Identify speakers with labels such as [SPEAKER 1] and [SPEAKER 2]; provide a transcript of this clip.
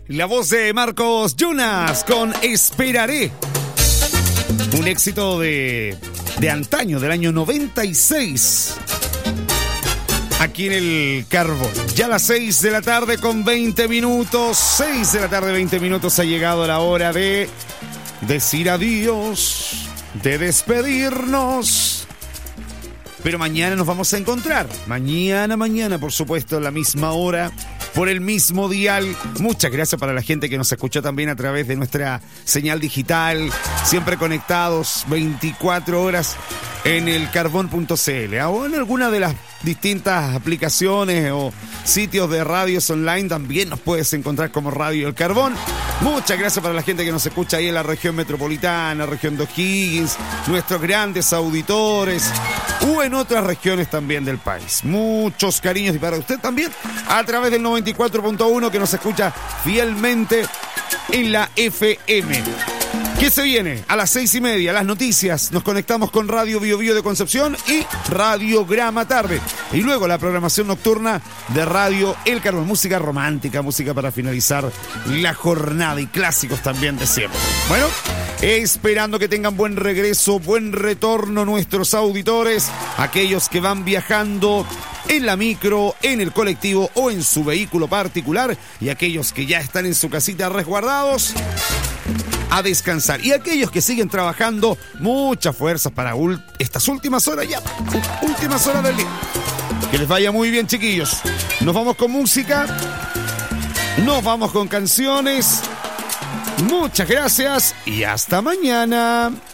[SPEAKER 1] La voz de Marcos Yunas con Esperaré. Un éxito de antaño, del año 96. Aquí en el Carbón. Ya a las 6 de la tarde con 20 minutos. 6 de la tarde, 20 minutos. Ha llegado la hora de decir adiós, de despedirnos. Pero mañana nos vamos a encontrar. Mañana, por supuesto, a la misma hora, por el mismo dial. Muchas gracias para la gente que nos escuchó también a través de nuestra señal digital. Siempre conectados 24 horas en el carbón.cl o en alguna de las distintas aplicaciones o sitios de radios online. También nos puedes encontrar como Radio El Carbón. Muchas gracias para la gente que nos escucha ahí en la región metropolitana, región de O'Higgins, nuestros grandes auditores o en otras regiones también del país. Muchos cariños y para usted también a través del 94.1 que nos escucha fielmente en la FM. ¿Qué se viene? A las 6:30, las noticias. Nos conectamos con Radio Bio Bio de Concepción y Radio Grama Tarde. Y luego la programación nocturna de Radio El Carbón. Música romántica, música para finalizar la jornada y clásicos también de siempre. Bueno, esperando que tengan buen regreso, buen retorno nuestros auditores, aquellos que van viajando en la micro, en el colectivo o en su vehículo particular y aquellos que ya están en su casita resguardados a descansar. Y aquellos que siguen trabajando, muchas fuerzas para estas últimas horas ya, últimas horas del día. Que les vaya muy bien, chiquillos. Nos vamos con música, nos vamos con canciones. Muchas gracias y hasta mañana.